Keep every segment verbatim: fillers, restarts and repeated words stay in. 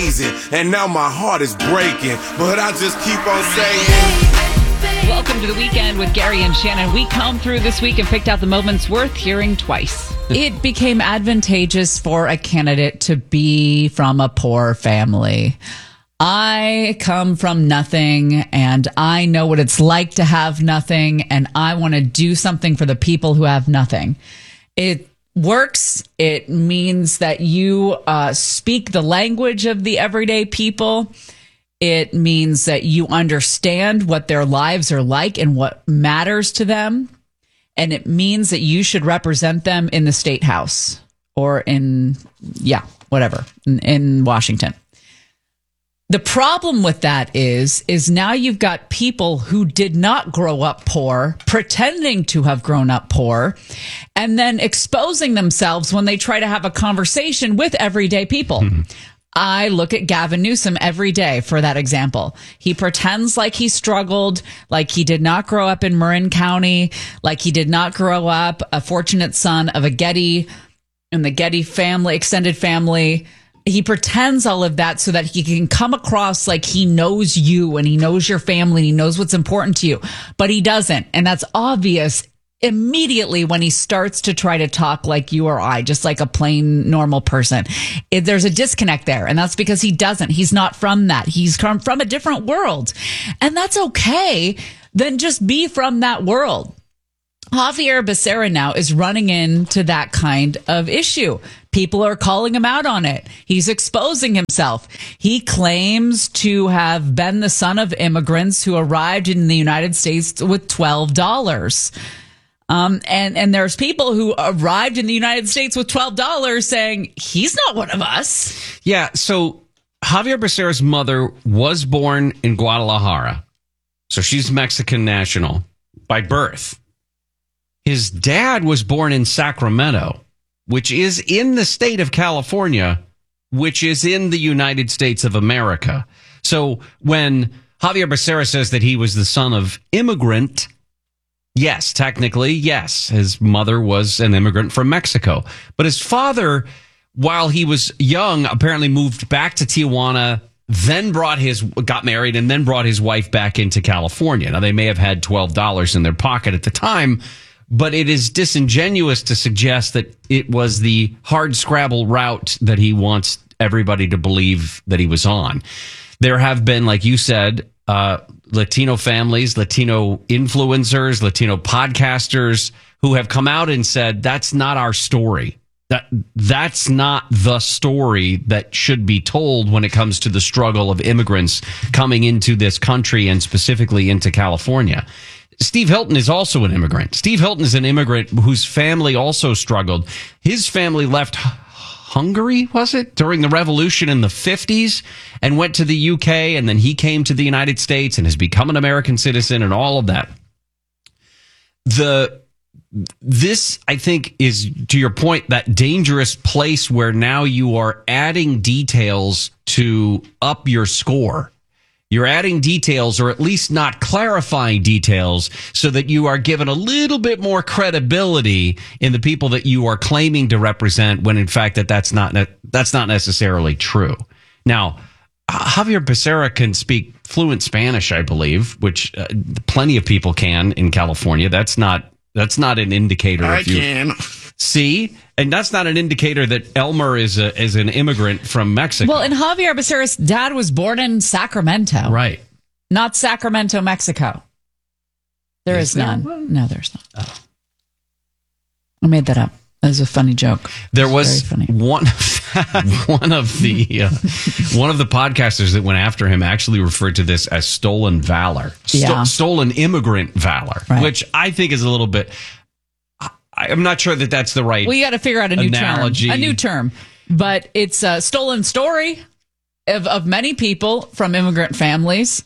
amazing. And now my heart is breaking, but I just keep on saying. Welcome to the weekend with Gary and Shannon. We combed through this week and picked out the moments worth hearing twice. It became advantageous for a candidate to be from a poor family. I come from nothing, and I know what it's like to have nothing, and I want to do something for the people who have nothing. It works. It means that you uh, speak the language of the everyday people. It means that you understand what their lives are like and what matters to them. And it means that you should represent them in the state house or in, yeah, whatever, in, in Washington. The problem with that is, is now you've got people who did not grow up poor, pretending to have grown up poor, and then exposing themselves when they try to have a conversation with everyday people. Mm-hmm. I look at Gavin Newsom every day for that example. He pretends like he struggled, like he did not grow up in Marin County, like he did not grow up a fortunate son of a Getty in the Getty family, extended family. He pretends all of that so that he can come across like he knows you and he knows your family and he knows what's important to you, but he doesn't. And that's obvious immediately when he starts to try to talk like you or I, just like a plain normal person. It, there's a disconnect there. And that's because he doesn't. He's not from that. He's come from a different world. And that's okay. Then just be from that world. Xavier Becerra now is running into that kind of issue. People are calling him out on it. He's exposing himself. He claims to have been the son of immigrants who arrived in the United States with twelve dollars. Um, and, and there's people who arrived in the United States with twelve dollars saying, he's not one of us. Yeah, so Xavier Becerra's mother was born in Guadalajara. So she's Mexican national by birth. His dad was born in Sacramento, which is in the state of California, which is in the United States of America. So when Xavier Becerra says that he was the son of immigrant, yes, technically, yes, his mother was an immigrant from Mexico. But his father, while he was young, apparently moved back to Tijuana, then brought his, got married, and then brought his wife back into California. Now, they may have had twelve dollars in their pocket at the time, but it is disingenuous to suggest that it was the hard scrabble route that he wants everybody to believe that he was on. There have been, like you said, uh, Latino families, Latino influencers, Latino podcasters who have come out and said, that's not our story. That that's not the story that should be told when it comes to the struggle of immigrants coming into this country and specifically into California. Steve Hilton is also an immigrant. Steve Hilton is an immigrant whose family also struggled. His family left Hungary, was it, during the revolution in the fifties and went to the U K, and then he came to the United States and has become an American citizen and all of that. The This, I think, is, to your point, that dangerous place where now you are adding details to up your score. You're adding details, or at least not clarifying details, so that you are given a little bit more credibility in the people that you are claiming to represent, when in fact that that's not that's not necessarily true. Now, Xavier Becerra can speak fluent Spanish, I believe, which uh, plenty of people can in California. That's not that's not an indicator. I if you can see. And that's not an indicator that Elmer is a, is an immigrant from Mexico. Well, and Xavier Becerra's dad was born in Sacramento. Right. Not Sacramento, Mexico. There is, is there none. One? No, there's not. Oh. I made that up. That was a funny joke. There was one one of the uh, one of the podcasters that went after him actually referred to this as stolen valor. Sto- yeah. Stolen immigrant valor, right. Which I think is a little bit... I'm not sure that that's the right. Well, you got to figure out a new analogy. term. A new term. But it's a stolen story of, of many people from immigrant families.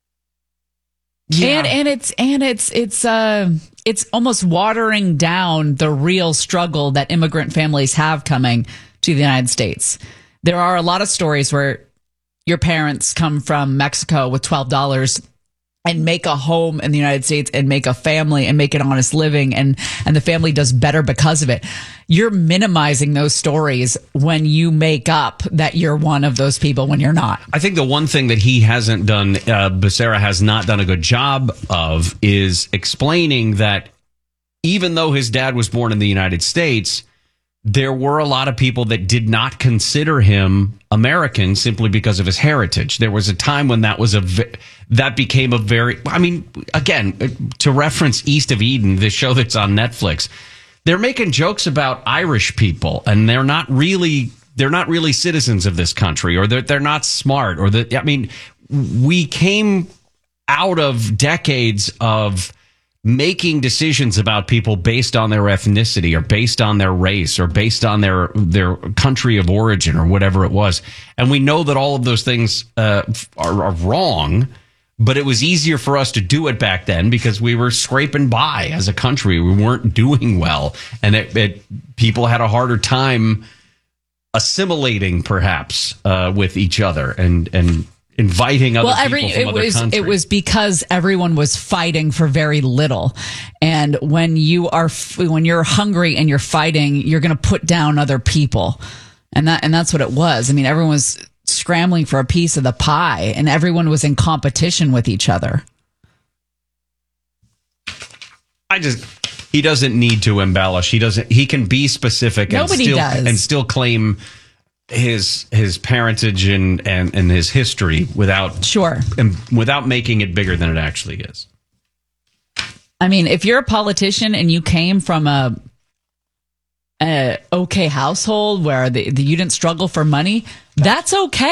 Yeah. And and it's and it's it's uh it's almost watering down the real struggle that immigrant families have coming to the United States. There are a lot of stories where your parents come from Mexico with twelve dollars and make a home in the United States and make a family and make an honest living, and and the family does better because of it. You're minimizing those stories when you make up that you're one of those people when you're not. I think the one thing that he hasn't done, uh, Becerra has not done a good job of, is explaining that even though his dad was born in the United States, there were a lot of people that did not consider him American simply because of his heritage. There was a time when that was a that became a very, I mean, again, to reference East of Eden, the show that's on Netflix, they're making jokes about Irish people, and they're not really they're not really citizens of this country, or they're they're not smart, or that I mean, we came out of decades of making decisions about people based on their ethnicity or based on their race or based on their their country of origin or whatever it was. And we know that all of those things uh, are, are wrong, but it was easier for us to do it back then because we were scraping by as a country. We weren't doing well. And it, it, people had a harder time assimilating, perhaps, uh, with each other and and inviting other well, every, people from it other was, countries. It was because everyone was fighting for very little. And when you are, when you're hungry and you're fighting, you're going to put down other people. And that, and that's what it was. I mean, everyone was scrambling for a piece of the pie, and everyone was in competition with each other. I just, he doesn't need to embellish. He doesn't, he can be specific and Nobody still, does. and still claim his his parentage and, and, and his history without Sure. and without making it bigger than it actually is. I mean, if you're a politician and you came from a, a okay household where the, the, you didn't struggle for money, that's okay.